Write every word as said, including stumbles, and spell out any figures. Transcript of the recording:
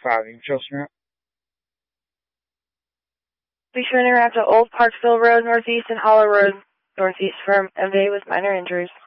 five, you can show me. Be sure to interact at Old Parksville Road Northeast and Hollow Road Northeast from M V A with minor injuries.